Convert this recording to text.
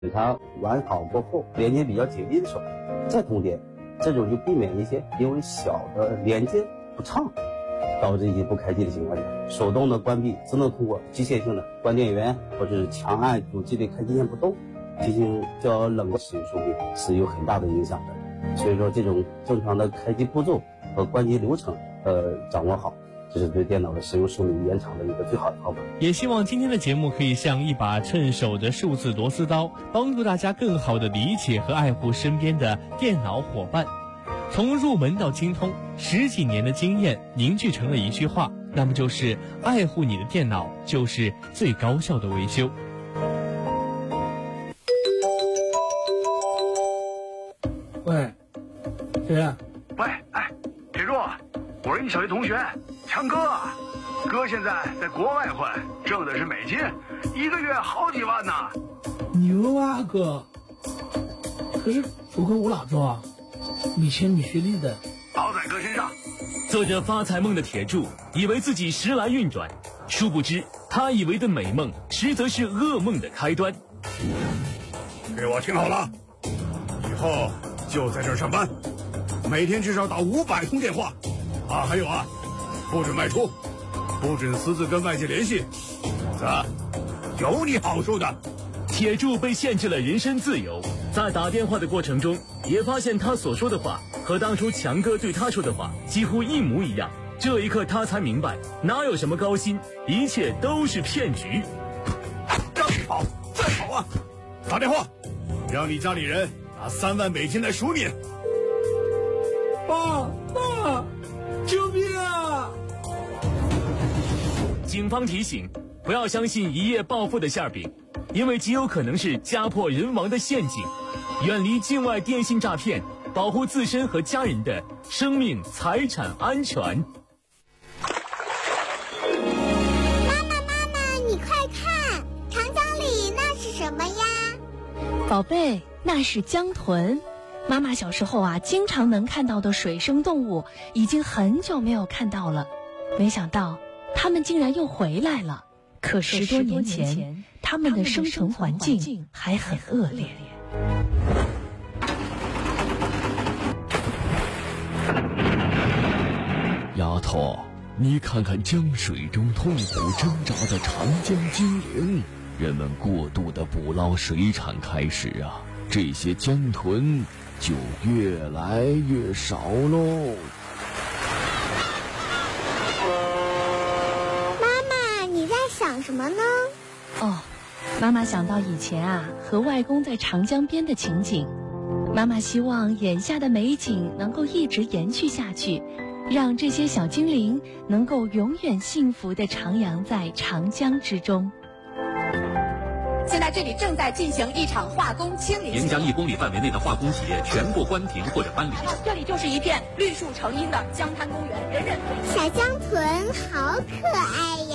等它完好过后，连接比较紧密的时候再通电，这种就避免一些因为小的连接不畅导致一些不开机的情况下，手动的关闭只能通过机械性的关电源或者是强按主机的开机键不动进行较冷的使用寿命是有很大的影响的。所以说这种正常的开机步骤和关机流程掌握好，这是对电脑的使用寿命延长的一个最好的方法。 也希望今天的节目可以像一把趁手的数字螺丝刀，帮助大家更好地理解和爱护身边的电脑伙伴。从入门到精通，10几年的经验凝聚成了一句话，那么就是爱护你的电脑就是最高效的维修。 喂，谁呀？ 喂，铁柱，我是你小学同学强哥，哥现在在国外混，挣的是美金，1个月好几万呢。 牛啊哥！可是出口我哪做啊？没钱没学历的。 包在哥身上。 做着发财梦的铁柱以为自己时来运转，殊不知他以为的美梦实则是噩梦的开端。 给我听好了，以后就在这儿上班，每天至少打500通电话啊！还有啊，不准外出，不准私自跟外界联系，否则有你好处的。 铁柱被限制了人身自由，在打电话的过程中也发现他所说的话和当初强哥对他说的话几乎一模一样。这一刻他才明白，哪有什么高薪，一切都是骗局。 让你跑再跑啊！打电话让你家里人拿3万美金来赎你。 爸，救命啊！ 警方提醒，不要相信一夜暴富的馅饼，因为极有可能是家破人亡的陷阱。远离境外电信诈骗，保护自身和家人的生命财产安全。 妈妈，你快看，长江里那是什么呀？ 宝贝，那是江豚。妈妈小时候啊，经常能看到的水生动物，已经很久没有看到了。没想到它们竟然又回来了。可10多年前，它们的生存环境还很恶劣。 丫头，你看看江水中痛苦挣扎的长江精灵，人们过度的捕捞水产开始啊，这些江豚就越来越少喽。 妈妈，你在想什么呢？ 妈妈想到以前啊，和外公在长江边的情景。妈妈希望眼下的美景能够一直延续下去，让这些小精灵能够永远幸福地徜徉在长江之中。 现在这里正在进行一场化工清理， 沿江1公里范围内的化工企业全部关停或者搬离。 这里就是一片绿树成荫的江滩公园，人人可以。 小江豚好可爱呀。